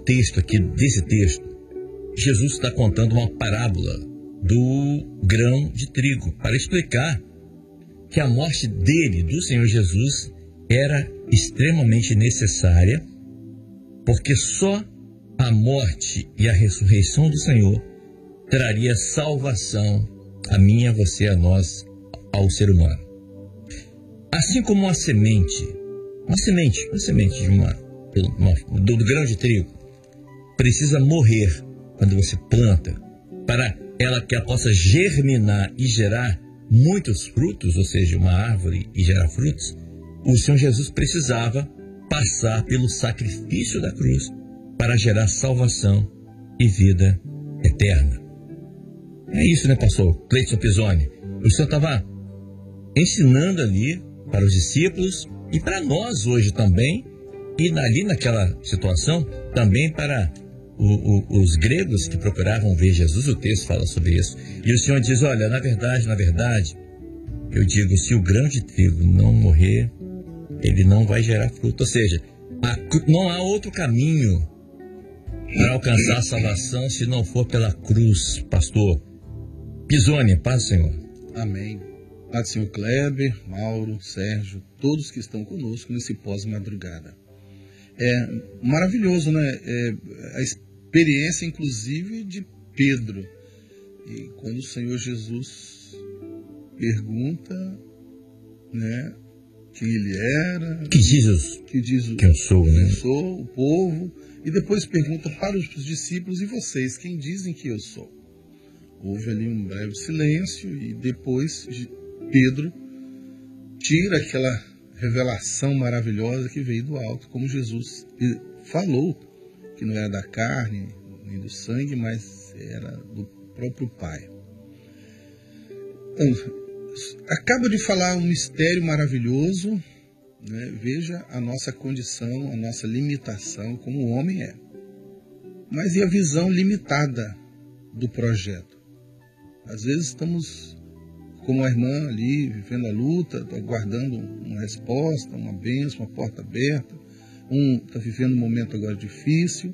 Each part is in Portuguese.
contexto aqui desse texto, Jesus está contando uma parábola do grão de trigo para explicar que a morte dele, do Senhor Jesus, era extremamente necessária, porque só a morte e a ressurreição do Senhor traria salvação a mim, a você, a nós, ao ser humano. Assim como uma semente do grão de trigo precisa morrer quando você planta, para que ela possa germinar e gerar muitos frutos, ou seja, uma árvore e gerar frutos, o Senhor Jesus precisava passar pelo sacrifício da cruz para gerar salvação e vida eterna. É isso, né, pastor Cleiton Pisoni? O Senhor estava ensinando ali para os discípulos e para nós hoje também, e ali naquela situação também para os gregos que procuravam ver Jesus. O texto fala sobre isso. E o Senhor diz, olha, na verdade, eu digo, se o grão de trigo não morrer, ele não vai gerar fruto. Ou seja, não há outro caminho para alcançar a salvação se não for pela cruz, pastor Pisoni. Paz do Senhor. Amém. Paz do Senhor Kleber, Mauro, Sérgio, todos que estão conosco nesse pós-madrugada. É maravilhoso, né? A experiência, inclusive, de Pedro. E quando o Senhor Jesus pergunta, né, quem ele era, que diz que eu sou, né? Eu sou, o povo, e depois pergunta para os discípulos, e vocês, quem dizem que eu sou? Houve ali um breve silêncio e depois Pedro tira aquela revelação maravilhosa que veio do alto, como Jesus falou, que não era da carne nem do sangue, mas era do próprio Pai. Então, acaba de falar um mistério maravilhoso, né? Veja a nossa condição, a nossa limitação, como o homem é. Mas e a visão limitada do projeto? Às vezes estamos como a irmã ali, vivendo a luta, aguardando uma resposta, uma bênção, uma porta aberta. Está vivendo um momento agora difícil,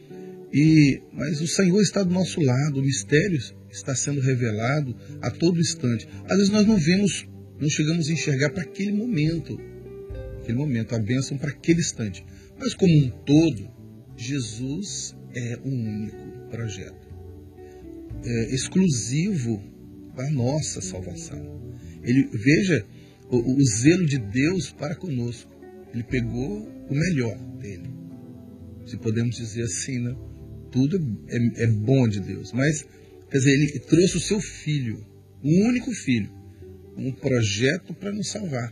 mas o Senhor está do nosso lado, o mistério está sendo revelado a todo instante. Às vezes nós não chegamos a enxergar para aquele momento, a bênção para aquele instante. Mas como um todo, Jesus é um único projeto, exclusivo para a nossa salvação. Veja o zelo de Deus para conosco. Ele pegou o melhor dele, se podemos dizer assim, né? Tudo é bom de Deus, mas quer dizer, ele trouxe o seu filho, o único filho, um projeto para nos salvar.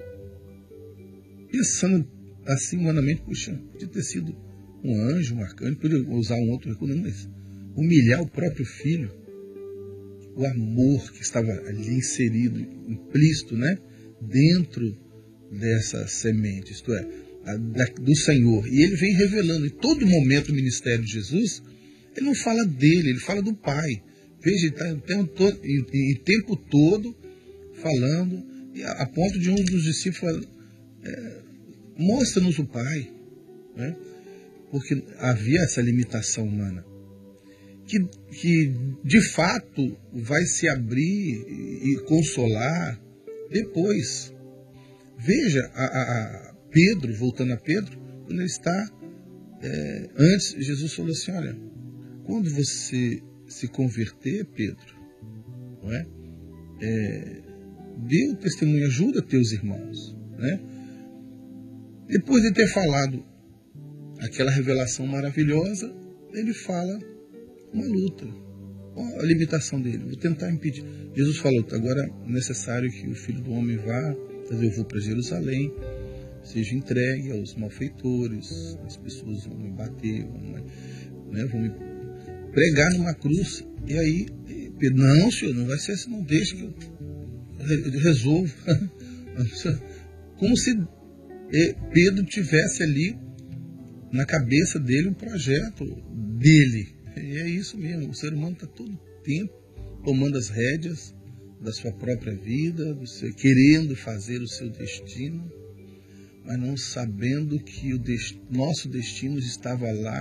Pensando assim humanamente, puxa, podia ter sido um anjo, um arcanjo, podia usar um outro recurso, mas humilhar o próprio filho, o amor que estava ali inserido, implícito, né, dentro dessa semente, isto é, do Senhor. E ele vem revelando em todo momento o ministério de Jesus. Ele não fala dele, ele fala do Pai. Veja, ele está em tempo todo falando, a ponto de um dos discípulos falar, mostra-nos o Pai, né? Porque havia essa limitação humana, que de fato vai se abrir e consolar depois. Veja a Pedro, voltando a Pedro, quando ele está, antes Jesus falou assim, olha, quando você se converter, Pedro, não é? Dê o testemunho, ajuda teus irmãos, né? Depois de ter falado aquela revelação maravilhosa, ele fala uma luta, a limitação dele, vou tentar impedir. Jesus falou, agora é necessário que o Filho do Homem vá, eu vou para Jerusalém, seja entregue aos malfeitores, as pessoas vão me bater, vão me pregar numa cruz. E aí, Pedro, não, senhor, não vai ser assim, não, deixa que eu resolvo. Como se Pedro tivesse ali na cabeça dele um projeto dele. E é isso mesmo, o ser humano está todo tempo tomando as rédeas da sua própria vida, querendo fazer o seu destino, mas não sabendo que nosso destino estava lá